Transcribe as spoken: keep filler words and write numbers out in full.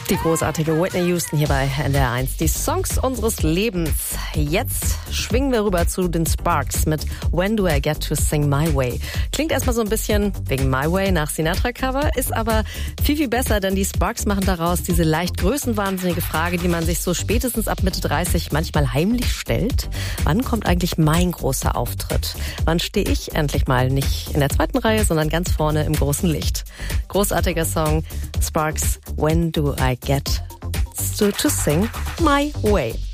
Die großartige Whitney Houston hier bei N D R eins. Die Songs unseres Lebens. Jetzt schwingen wir rüber zu den Sparks mit When Do I Get to Sing My Way. Klingt erstmal so ein bisschen wegen My Way nach Sinatra-Cover, ist aber viel, viel besser, denn die Sparks machen daraus diese leicht größenwahnsinnige Frage, die man sich so spätestens ab Mitte dreißig manchmal heimlich stellt. Wann kommt eigentlich mein großer Auftritt? Wann stehe ich endlich mal nicht in der zweiten Reihe, sondern ganz vorne im großen Licht? Großartiger Song, Sparks, When Do I Get to, to Sing My Way.